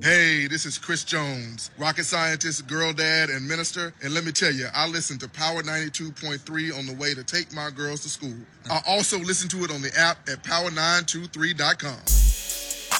Hey, this is Chris Jones, rocket scientist, girl dad, and minister. And let me tell you, I listen to Power 92.3 on the way to take my girls to school. I also listen to it on the app at power923.com.